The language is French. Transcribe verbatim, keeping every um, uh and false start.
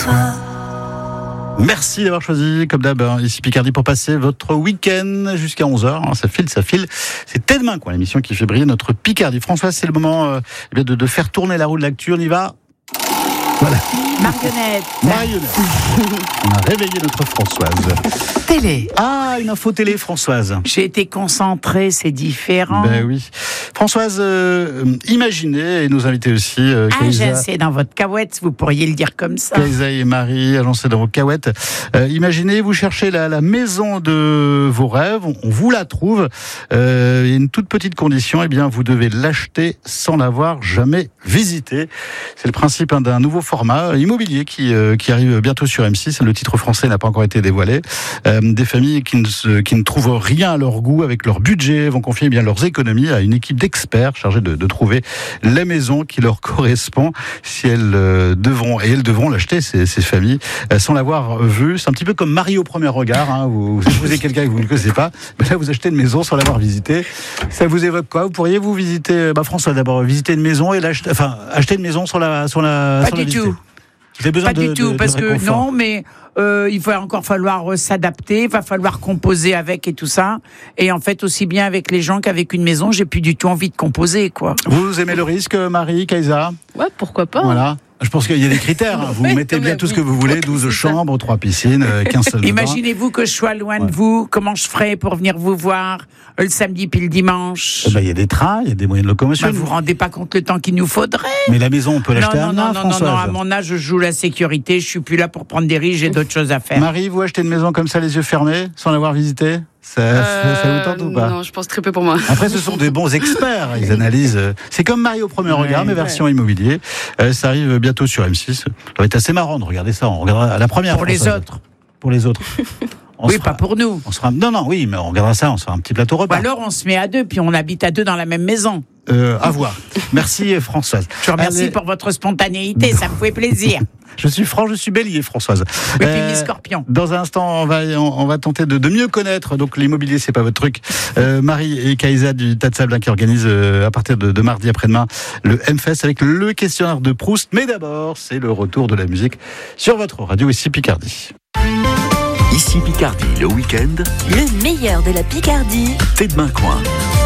fois. Merci d'avoir choisi, comme d'hab, hein, ici Picardie pour passer votre week-end jusqu'à onze heures. Hein, ça file, ça file. C'est T'es demain, quoi, l'émission qui fait briller notre Picardie. François, c'est le moment euh, de, de faire tourner la roue de l'actu. On y va. Voilà. Marionnette. Marionnette. On a réveillé notre Françoise. Télé. Ah, une info télé, Françoise. J'ai été concentrée, c'est différent. Ben oui. Françoise, euh, imaginez, et nos invités aussi, euh, ah, j'ai assez dans votre cahuète, vous pourriez le dire comme ça. Kaïsa et Marie, agencés dans vos cahuètes. Euh, imaginez, vous cherchez la, la maison de vos rêves, on, on vous la trouve. Euh, il y a une toute petite condition, eh bien, vous devez l'acheter sans l'avoir jamais visité. C'est le principe hein, d'un nouveau format immobilier qui, euh, qui arrive bientôt sur M six. Le titre français n'a pas encore été dévoilé. Euh, des familles qui ne, se, qui ne trouvent rien à leur goût avec leur budget vont confier eh bien leurs économies à une équipe d'experts chargés de, de trouver la maison qui leur correspond. Si elles euh, devront et elles devront l'acheter ces, ces familles euh, sans l'avoir vue. C'est un petit peu comme Marie au premier regard. Hein, vous, vous épousez quelqu'un que vous ne connaissez pas, mais là vous achetez une maison sans l'avoir visitée. Ça vous évoque quoi? Vous pourriez vous visiter, bah François d'abord, visiter une maison et l'acheter, enfin acheter une maison sans la, sans la, pas sans du la visiter. tout. Vous avez besoin pas de, du tout, de, parce de que non, mais euh, il va encore falloir euh, s'adapter, il va falloir composer avec et tout ça. Et en fait, aussi bien avec les gens qu'avec une maison, j'ai plus du tout envie de composer, quoi. Vous aimez le risque, Marie, Kaïsa? Ouais, pourquoi pas. Voilà. Je pense qu'il y a des critères. Hein. Vous oui, mettez bien tout oui. ce que vous voulez, douze chambres, trois piscines, quinze salles de bain. Imaginez-vous que je sois loin ouais. de vous, comment je ferais pour venir vous voir le samedi puis le dimanche? Eh ben, il y a des trains, il y a des moyens de locomotion. Bah, vous vous rendez pas compte le temps qu'il nous faudrait? Mais la maison, on peut l'acheter non, à non, neuf, non, non, Françoise. non, à mon âge, je joue la sécurité, je suis plus là pour prendre des risques, j'ai d'autres choses à faire. Marie, vous achetez une maison comme ça, les yeux fermés, sans l'avoir visitée? Ça, Euh, ça, ça vous tente ou pas? Non, je pense très peu pour moi. Après, ce sont des bons experts. Ils analysent. C'est comme Marie au premier regard, Ouais, mais ouais. version immobilier. Euh, ça arrive bientôt sur M six. Ça va être assez marrant de regarder ça. On regardera à la première. Pour les Françoise. autres. Pour les autres. On Oui, sera- pas pour nous. On sera. Non, non, oui, mais on regardera ça. On sera un petit plateau Ou repas. alors on se met à deux, puis on habite à deux dans la même maison. Euh, à voir. Merci Françoise. Je vous remercie Allez. pour votre spontanéité, ça me fait plaisir. Je suis franc, je suis bélier, Françoise. Oui, puis mes scorpions. Dans un instant, on va, on, on va tenter de, de mieux connaître. Donc l'immobilier, c'est pas votre truc. Euh, Marie et Kaïsa du Tas de Sable hein, qui organisent euh, à partir de, de mardi après-demain le M-Fest avec le questionnaire de Proust. Mais d'abord, c'est le retour de la musique sur votre radio ici Picardie. Ici Picardie, le week-end, Le meilleur de la Picardie. T'es demain coin.